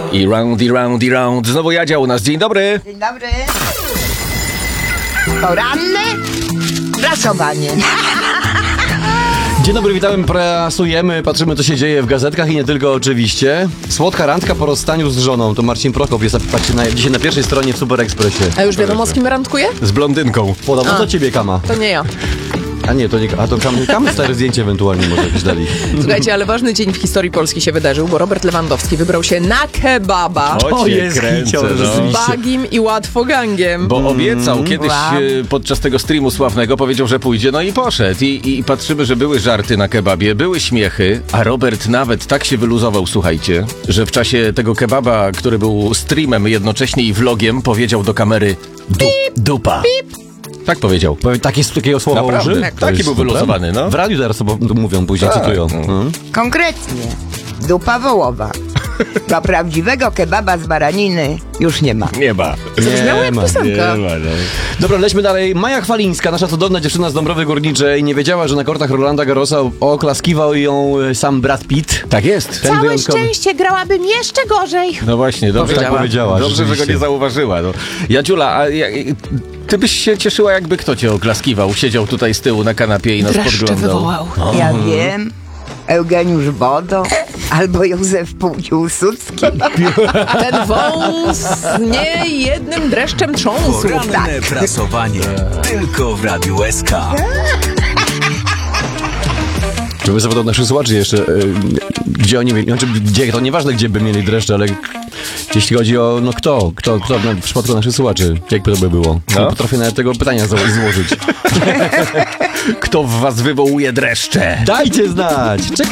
I round, i round. Znowu Jadzia u nas. Dzień dobry. Dzień dobry. Poranne prasowanie. Dzień dobry, witamy, prasujemy, patrzymy co się dzieje w gazetkach i nie tylko oczywiście. Słodka randka po rozstaniu z żoną, to Marcin Prokop jest dzisiaj na pierwszej stronie w Super Expressie. A już wiadomo, z kim randkuje? Z blondynką. Podobno do ciebie, Kama. To nie ja. A nie, to nie, a to Kamy stare zdjęcie ewentualnie może jakieś dali. Słuchajcie, ale ważny dzień w historii Polski się wydarzył, bo Robert Lewandowski wybrał się na kebaba O, jest hicior, no. z Bagim i Łatwogangiem. Bo obiecał kiedyś Wow. podczas tego streamu sławnego, powiedział, że pójdzie, no i poszedł. I patrzymy, że były żarty na kebabie, były śmiechy, a Robert nawet tak się wyluzował, słuchajcie, że w czasie tego kebaba, który był streamem jednocześnie i vlogiem, powiedział do kamery dupa. Tak powiedział. Takiego słowa Naprawdę? użył? Tak, To taki jest był super. wylosowany, no. W radiu teraz to mówią, później Tak. cytują. Konkretnie. Dupa wołowa. Do prawdziwego kebaba z baraniny już nie ma. Nie ma. Zabrzmiało jak ma, piosenka. no. Dobra, lećmy dalej. Maja Chwalińska, nasza cudowna dziewczyna z Dąbrowy Górniczej, nie wiedziała, że na kortach Rolanda Garrosa oklaskiwał ją sam Brad Pitt. Tak jest. Ten wyjątkowy... grałabym jeszcze gorzej. No właśnie, dobrze Tak powiedziała, Dobrze, że go rzeczywiście. nie zauważyła. No. Jadziula, ty byś się cieszyła, jakby kto cię oklaskiwał? Siedział tutaj z tyłu na kanapie i nas Dreszcze podglądał. wywołał. Ja wiem. Eugeniusz Bodo albo Józef Piłsudski. Ten wąs nie jednym dreszczem trząsł. Poranne prasowanie tylko w Radiu SK. Żeby zapytał naszych słuchaczy jeszcze, gdzie oni mieli, znaczy gdzie, to nieważne gdzie by mieli dreszcze, ale jeśli chodzi o, no kto w przypadku naszych słuchaczy, jakby to by było. No. Nie potrafię nawet tego pytania złożyć. Kto w was wywołuje dreszcze? Dajcie znać!